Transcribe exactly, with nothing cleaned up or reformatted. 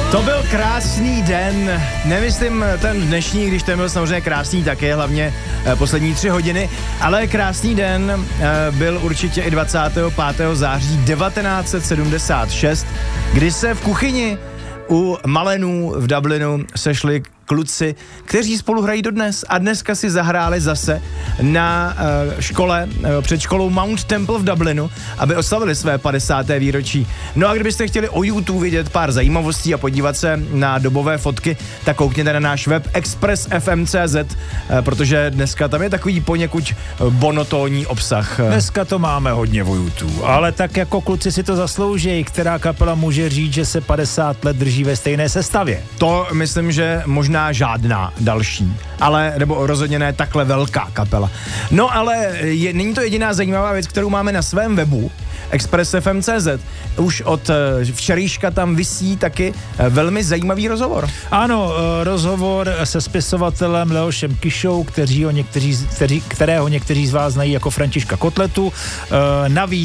To byl krásný den, nemyslím ten dnešní, když ten byl samozřejmě krásný také, hlavně poslední tři hodiny, ale krásný den byl určitě i dvacátého pátého září devatenáct set sedmdesát šest, kdy se v kuchyni u Malenů v Dublinu sešli kluci, kteří spolu hrají dodnes a dneska si zahráli zase na uh, škole, uh, před školou Mount Temple v Dublinu, aby oslavili své padesáté výročí. No a kdybyste chtěli o YouTube vidět pár zajímavostí a podívat se na dobové fotky, tak koukněte na náš web express f m tečka c z, uh, protože dneska tam je takový poněkud monotónní obsah. Dneska to máme hodně o YouTube, ale tak jako kluci si to zaslouží, která kapela může říct, že se padesát let drží ve stejné sestavě? To myslím, že možná žádná další, ale nebo rozhodně ne takhle velká kapela. No ale je, není to jediná zajímavá věc, kterou máme na svém webu express f m tečka c z. Už od včerejška tam visí taky velmi zajímavý rozhovor. Ano, rozhovor se spisovatelem Leošem Kišou, kteří ho někteří, kteří, kterého někteří z vás znají jako Františka Kotletu. Navíc